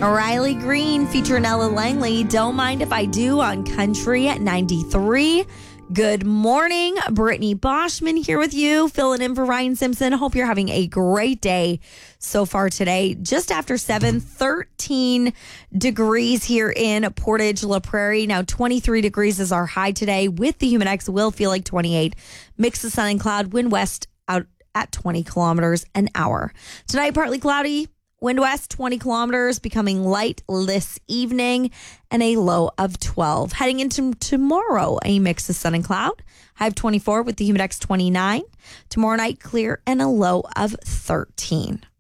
Riley Green featuring Ella Langley. Don't Mind If I Do on Country at 93. Good morning. Brittany Boschman here with you, filling in for Ryan Simpson. Hope you're having a great day so far today. Just after 7, 13 degrees here in Portage La Prairie. Now 23 degrees is our high today with the Humidex. Will feel like 28. Mix of sun and cloud. Wind west out at 20 kilometers an hour. Tonight, partly cloudy. Wind west 20 kilometers, becoming light this evening, and a low of 12. Heading into tomorrow, a mix of sun and cloud. High of 24 with the Humidex 29. Tomorrow night, clear and a low of 13.